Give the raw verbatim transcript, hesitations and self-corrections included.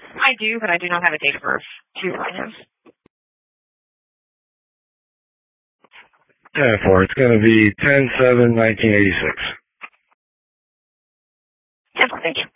I do, but I do not have a date of birth to write him. ten four. It's going to be ten seven nineteen eighty-six. Yeah, thank you.